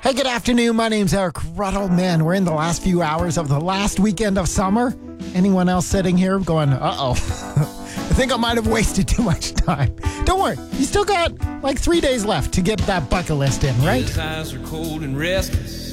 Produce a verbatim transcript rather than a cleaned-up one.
Hey, good afternoon. My name's Eric Ruddle. Man, we're in the last few hours of the last weekend of summer. Anyone else sitting here going, uh-oh, I think I might have wasted too much time. Don't worry. You still got like three days left to get that bucket list in, right? His eyes are cold and restless.